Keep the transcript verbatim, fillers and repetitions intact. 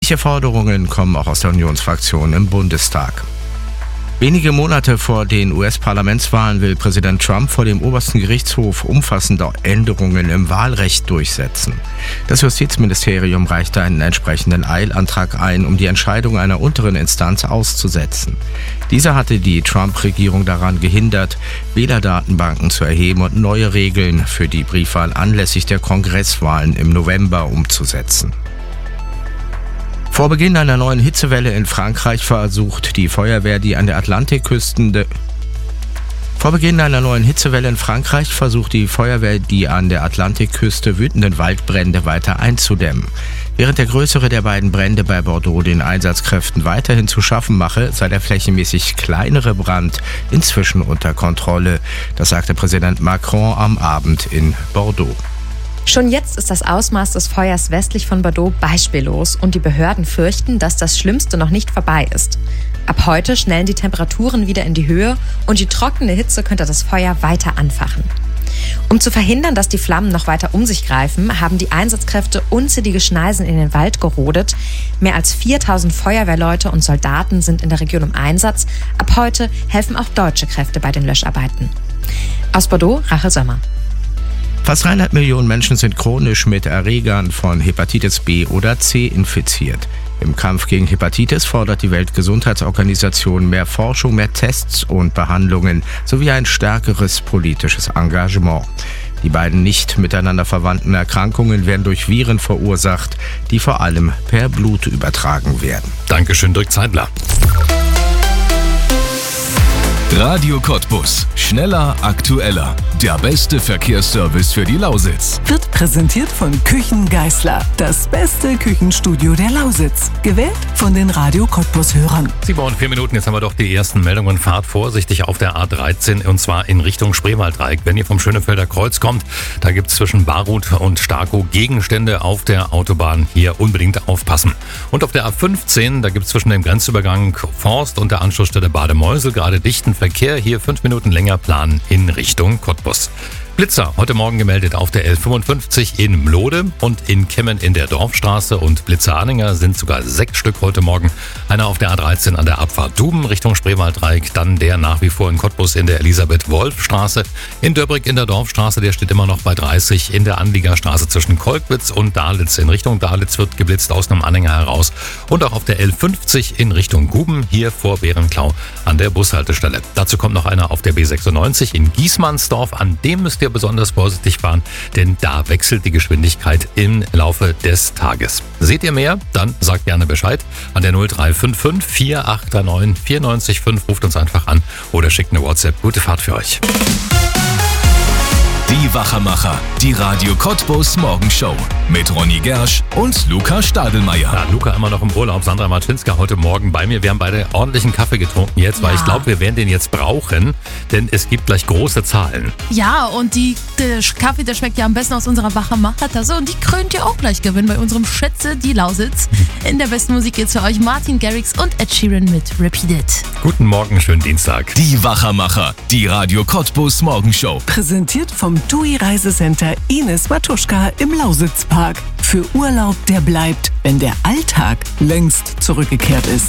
Ähnliche Forderungen kommen auch aus der Unionsfraktion im Bundestag. Wenige Monate vor den U S-Parlamentswahlen will Präsident Trump vor dem obersten Gerichtshof umfassende Änderungen im Wahlrecht durchsetzen. Das Justizministerium reichte einen entsprechenden Eilantrag ein, um die Entscheidung einer unteren Instanz auszusetzen. Diese hatte die Trump-Regierung daran gehindert, Wählerdatenbanken zu erheben und neue Regeln für die Briefwahl anlässlich der Kongresswahlen im November umzusetzen. Vor Beginn einer neuen Hitzewelle in Frankreich versucht die Feuerwehr, die an der Atlantikküste de Vor Beginn einer neuen Hitzewelle in Frankreich versucht die Feuerwehr, die an der Atlantikküste wütenden Waldbrände weiter einzudämmen. Während der größere der beiden Brände bei Bordeaux den Einsatzkräften weiterhin zu schaffen mache, sei der flächenmäßig kleinere Brand inzwischen unter Kontrolle. Das sagte Präsident Macron am Abend in Bordeaux. Schon jetzt ist das Ausmaß des Feuers westlich von Bordeaux beispiellos und die Behörden fürchten, dass das Schlimmste noch nicht vorbei ist. Ab heute schnellen die Temperaturen wieder in die Höhe und die trockene Hitze könnte das Feuer weiter anfachen. Um zu verhindern, dass die Flammen noch weiter um sich greifen, haben die Einsatzkräfte unzählige Schneisen in den Wald gerodet. Mehr als viertausend Feuerwehrleute und Soldaten sind in der Region im Einsatz. Ab heute helfen auch deutsche Kräfte bei den Löscharbeiten. Aus Bordeaux, Rachel Sommer. Fast dreihundert Millionen Menschen sind chronisch mit Erregern von Hepatitis B oder C infiziert. Im Kampf gegen Hepatitis fordert die Weltgesundheitsorganisation mehr Forschung, mehr Tests und Behandlungen sowie ein stärkeres politisches Engagement. Die beiden nicht miteinander verwandten Erkrankungen werden durch Viren verursacht, die vor allem per Blut übertragen werden. Dankeschön, Dirk Zeidler. Radio Cottbus. Schneller, aktueller. Der beste Verkehrsservice für die Lausitz. Wird präsentiert von Küchen Geisler. Das beste Küchenstudio der Lausitz. Gewählt von den Radio Cottbus-Hörern. sieben Uhr und vier Minuten, jetzt haben wir doch die ersten Meldungen. Fahrt vorsichtig auf der A dreizehn und zwar in Richtung Spreewalddreieck. Wenn ihr vom Schönefelder Kreuz kommt, da gibt es zwischen Barut und Starkow Gegenstände auf der Autobahn. Hier unbedingt aufpassen. Und auf der A fünfzehn, da gibt es zwischen dem Grenzübergang Forst und der Anschlussstelle Bademeusel gerade dichten Verkehr. Hier fünf Minuten länger planen in Richtung Cottbus. Blitzer heute Morgen gemeldet auf der L fünfundfünfzig in Mlode und in Kemmen in der Dorfstraße und Blitzer-Anhänger sind sogar sechs Stück heute Morgen. Einer auf der A dreizehn an der Abfahrt Duben Richtung Spreewalddreieck, dann der nach wie vor in Cottbus in der Elisabeth-Wolf-Straße. In Döbrick in der Dorfstraße, der steht immer noch bei dreißig. In der Anliegerstraße zwischen Kolkwitz und Dalitz in Richtung Dalitz wird geblitzt aus einem Anhänger heraus. Und auch auf der L fünfzig in Richtung Guben, hier vor Bärenklau an der Bushaltestelle. Dazu kommt noch einer auf der B sechsundneunzig in Giesmannsdorf, an dem müsst ihr besonders vorsichtig fahren, denn da wechselt die Geschwindigkeit im Laufe des Tages. Seht ihr mehr? Dann sagt gerne Bescheid an der null drei fünf fünf vier acht drei neun vier neun fünf. Ruft uns einfach an oder schickt eine WhatsApp. Gute Fahrt für euch. Die Wachermacher, die Radio Cottbus Morgenshow mit Ronny Gersch und Luca Stadelmeier. Ja, Luca immer noch im Urlaub, Sandra Marczynska heute Morgen bei mir. Wir haben beide ordentlichen Kaffee getrunken jetzt, weil ja. ich glaube, wir werden den jetzt brauchen, denn es gibt gleich große Zahlen. Ja, und die, der Kaffee, der schmeckt ja am besten aus unserer Wachermacher-Tasse und die krönt ihr auch gleich gewinnen bei unserem Schätze, die Lausitz. In der besten Musik geht's für euch Martin Garrix und Ed Sheeran mit Repeat It. Guten Morgen, schönen Dienstag. Die Wachermacher, die Radio Cottbus Morgenshow. Präsentiert vom T U I Reisecenter Ines Matuschka im Lausitzpark. Für Urlaub, der bleibt, wenn der Alltag längst zurückgekehrt ist.